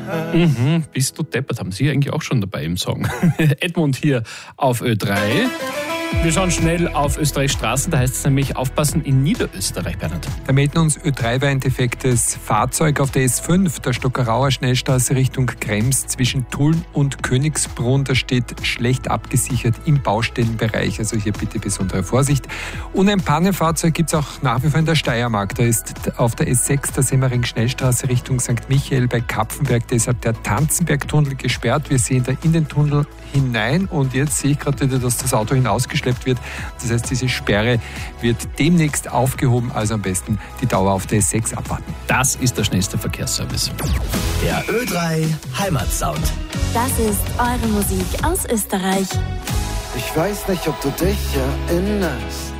Bist du deppert, haben Sie eigentlich auch schon dabei im Song. Edmund hier auf Ö3. Wir schauen schnell auf Österreichs Straßen, da heißt es nämlich aufpassen in Niederösterreich, Bernhard. Da melden uns Ö3 war ein defektes Fahrzeug auf der S5, der Stockerauer Schnellstraße Richtung Krems zwischen Tulln und Königsbrunn. Da steht schlecht abgesichert im Baustellenbereich, also hier bitte besondere Vorsicht. Und ein Pannenfahrzeug gibt es auch nach wie vor in der Steiermark. Da ist auf der S6 der Semmering-Schnellstraße Richtung St. Michael bei Kapfenberg deshalb der Tanzenberg-Tunnel gesperrt. Wir sehen da in den Tunnel hinein und jetzt sehe ich gerade wieder, dass das Auto hinausgeschleppt wird. Das heißt, diese Sperre wird demnächst aufgehoben, also am besten die Dauer auf der S6 abwarten. Das ist der schnellste Verkehrsservice. Der Ö3 Heimatsound. Das ist eure Musik aus Österreich. Ich weiß nicht, ob du dich erinnerst.